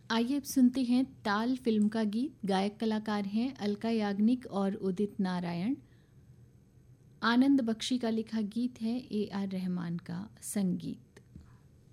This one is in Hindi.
आइए अब सुनते हैं ताल फिल्म का गीत। गायक कलाकार हैं अलका याग्निक और उदित नारायण। आनंद बख्शी का लिखा गीत है, ए आर रहमान का संगीत।